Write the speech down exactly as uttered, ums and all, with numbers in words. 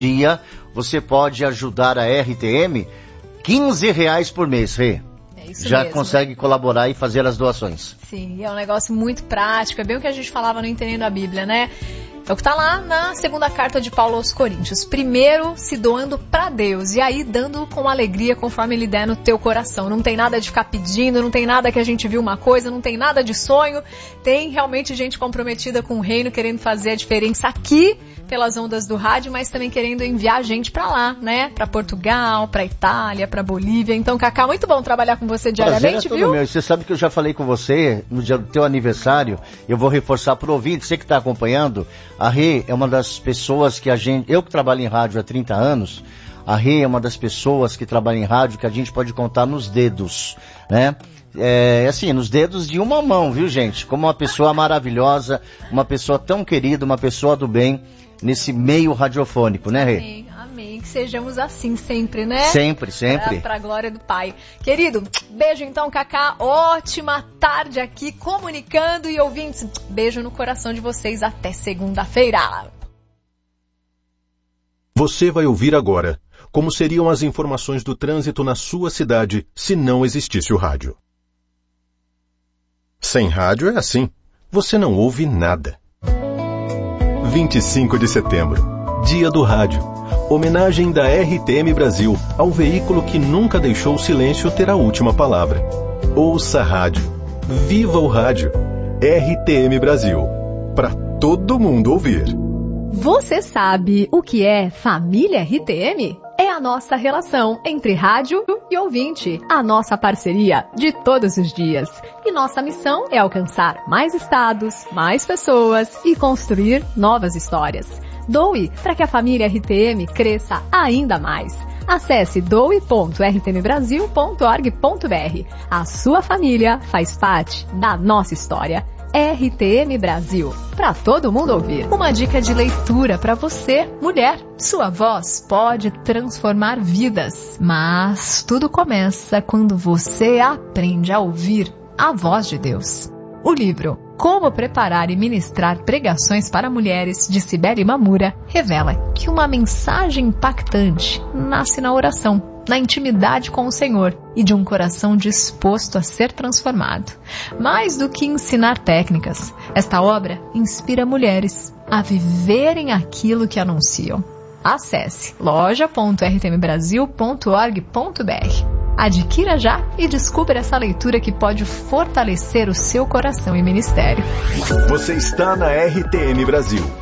dia você pode ajudar a R T M quinze reais por mês, Rê. É isso Já mesmo. consegue colaborar e fazer as doações. Sim, é um negócio muito prático, é bem o que a gente falava no Entendendo a Bíblia, né? É o que está lá na segunda carta de Paulo aos Coríntios. Primeiro, se doando para Deus. E aí, dando com alegria, conforme Ele der no teu coração. Não tem nada de ficar pedindo, não tem nada que a gente viu uma coisa, não tem nada de sonho. Tem realmente gente comprometida com o reino, querendo fazer a diferença aqui, pelas ondas do rádio, mas também querendo enviar gente para lá, né? Para Portugal, para Itália, para Bolívia. Então, Cacá, muito bom trabalhar com você diariamente, Prazer é viu? todo meu. Você sabe que eu já falei com você no dia do teu aniversário. Eu vou reforçar para o ouvinte, você que está acompanhando. A Rê é uma das pessoas que a gente... Eu que trabalho em rádio há trinta anos, a Rê é uma das pessoas que trabalha em rádio que a gente pode contar nos dedos, né? É, assim, nos dedos de uma mão, viu, gente? Como uma pessoa maravilhosa, uma pessoa tão querida, uma pessoa do bem nesse meio radiofônico, né, Rê? Amém, amém. Que sejamos assim sempre, né? Sempre, sempre. Para a glória do Pai. Querido, beijo então, Cacá. Ótima tarde aqui, comunicando e ouvintes. Beijo no coração de vocês. Até segunda-feira. Você vai ouvir agora como seriam as informações do trânsito na sua cidade se não existisse o rádio. Sem rádio é assim. Você não ouve nada. vinte e cinco de setembro, Dia do Rádio. Homenagem da R T M Brasil ao veículo que nunca deixou o silêncio ter a última palavra. Ouça a rádio. Viva o rádio. R T M Brasil. Para todo mundo ouvir. Você sabe o que é Família R T M? É a nossa relação entre rádio e ouvinte, a nossa parceria de todos os dias. E nossa missão é alcançar mais estados, mais pessoas e construir novas histórias. Doe para que a família R T M cresça ainda mais. Acesse doe ponto r t m brasil ponto org ponto b r. A sua família faz parte da nossa história. R T M Brasil, para todo mundo ouvir. Uma dica de leitura para você, mulher. Sua voz pode transformar vidas, mas tudo começa quando você aprende a ouvir a voz de Deus. O livro Como Preparar e Ministrar Pregações para Mulheres, de Cibele Mamura, revela que uma mensagem impactante nasce na oração, na intimidade com o Senhor e de um coração disposto a ser transformado. Mais do que ensinar técnicas, esta obra inspira mulheres a viverem aquilo que anunciam. Acesse loja ponto r t m brasil ponto org ponto b r. Adquira já e descubra essa leitura que pode fortalecer o seu coração e ministério. Você está na R T M Brasil.